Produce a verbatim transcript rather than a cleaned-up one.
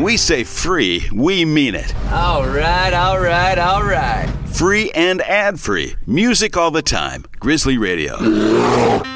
we say free, we mean it. All right, all right, all right. Free and ad-free. Music all the time. Grizzly Radio.